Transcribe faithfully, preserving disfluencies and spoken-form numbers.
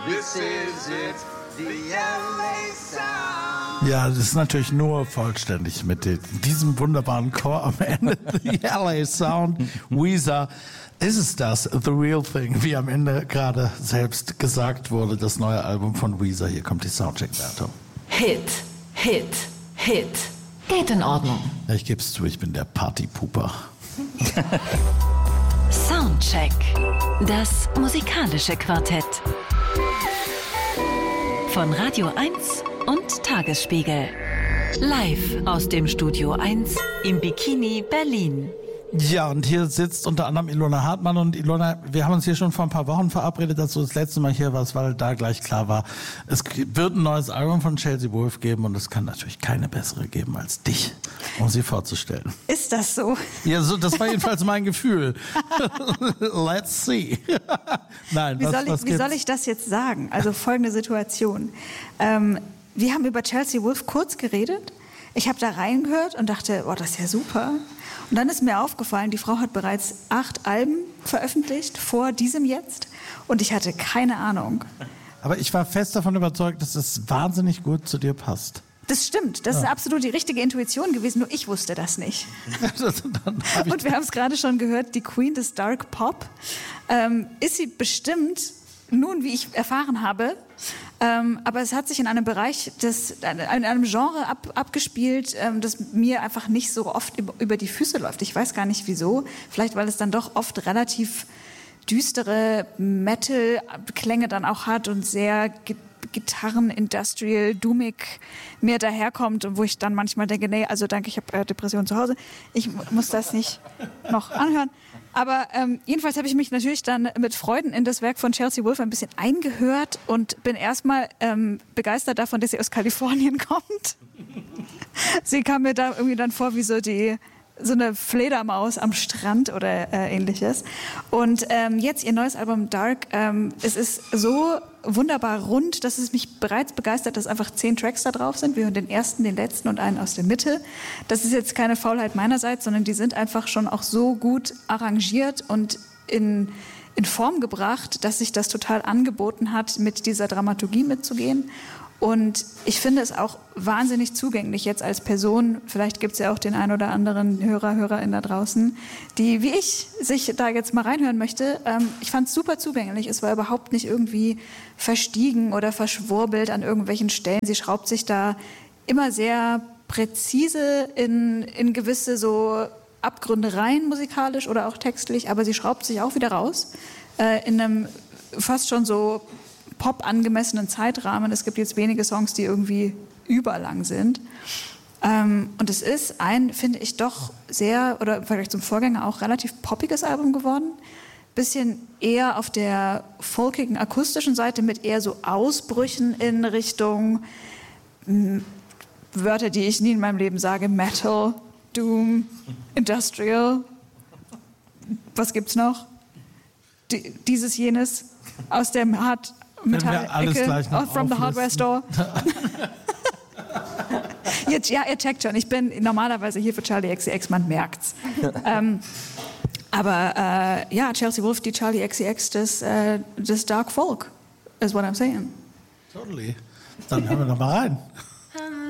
This is it, the L A Sound. Ja, das ist natürlich nur vollständig mit diesem wunderbaren Chor am Ende. The L A Sound, Weezer. Ist es das, The Real Thing, wie am Ende gerade selbst gesagt wurde, das neue Album von Weezer. Hier kommt die Soundcheck-Wertung. Hit, Hit, Hit. Geht in Ordnung. Ja, ich geb's zu, ich bin der Partypooper. Soundcheck. Das musikalische Quartett. Von Radio eins und Tagesspiegel. Live aus dem Studio eins im Bikini Berlin. Ja, und hier sitzt unter anderem Ilona Hartmann. Und Ilona, wir haben uns hier schon vor ein paar Wochen verabredet, dass du das letzte Mal hier warst, weil da gleich klar war, es wird ein neues Album von Chelsea Wolfe geben und es kann natürlich keine bessere geben als dich, um sie vorzustellen. Ist das so? Ja, so, das war jedenfalls mein Gefühl. Let's see. Nein, wie, was, soll ich, was wie soll ich das jetzt sagen? Also folgende Situation. Ähm, wir haben über Chelsea Wolfe kurz geredet. Ich habe da reingehört und dachte, oh, das ist ja super. Und dann ist mir aufgefallen, die Frau hat bereits acht Alben veröffentlicht, vor diesem jetzt. Und ich hatte keine Ahnung. Aber ich war fest davon überzeugt, dass es wahnsinnig gut zu dir passt. Das stimmt, das ja. ist absolut die richtige Intuition gewesen, nur ich wusste das nicht. Und wir haben es gerade schon gehört, die Queen des Dark Pop. Ähm, ist sie bestimmt, nun wie ich erfahren habe, ähm, aber es hat sich in einem Bereich, des, in einem Genre ab, abgespielt, ähm, das mir einfach nicht so oft über, über die Füße läuft. Ich weiß gar nicht wieso, vielleicht weil es dann doch oft relativ düstere Metal-Klänge dann auch hat und sehr Gitarren, Industrial, Doomig mir daherkommt und wo ich dann manchmal denke, nee, also danke, ich habe äh, Depression zu Hause, ich muss das nicht noch anhören. Aber ähm, jedenfalls habe ich mich natürlich dann mit Freuden in das Werk von Chelsea Wolfe ein bisschen eingehört und bin erstmal ähm, begeistert davon, dass sie aus Kalifornien kommt. Sie kam mir da irgendwie dann vor wie so die so eine Fledermaus am Strand oder äh, ähnliches. Und ähm, jetzt ihr neues Album Dark, ähm, es ist so wunderbar rund, dass es mich bereits begeistert, dass einfach zehn Tracks da drauf sind. Wir hören den ersten, den letzten und einen aus der Mitte. Das ist jetzt keine Faulheit meinerseits, sondern die sind einfach schon auch so gut arrangiert und in, in Form gebracht, dass sich das total angeboten hat, mit dieser Dramaturgie mitzugehen. Und ich finde es auch wahnsinnig zugänglich jetzt als Person. Vielleicht gibt es ja auch den einen oder anderen Hörer, Hörerin da draußen, die, wie ich, sich da jetzt mal reinhören möchte. Ähm, ich fand es super zugänglich. Es war überhaupt nicht irgendwie verstiegen oder verschwurbelt an irgendwelchen Stellen. Sie schraubt sich da immer sehr präzise in, in gewisse so Abgründe rein, musikalisch oder auch textlich. Aber sie schraubt sich auch wieder raus äh, in einem fast schon so pop-angemessenen Zeitrahmen. Es gibt jetzt wenige Songs, die irgendwie überlang sind. Ähm, und es ist ein, finde ich, doch sehr, oder im Vergleich zum Vorgänger auch relativ poppiges Album geworden. Bisschen eher auf der folkigen, akustischen Seite mit eher so Ausbrüchen in Richtung mh, Wörter, die ich nie in meinem Leben sage. Metal, Doom, Industrial. Was gibt's noch? Die, dieses, jenes aus dem Hard Metall-Ecke, from the Hardware Store. Jetzt, ja, ihr checkt schon, ich bin normalerweise hier für Charli X C X, man merkt's. ähm, aber äh, ja, Chelsea Wolfe, die Charli X C X des, äh, des Dark Folk, is what I'm saying. Totally. Dann hören wir doch mal rein.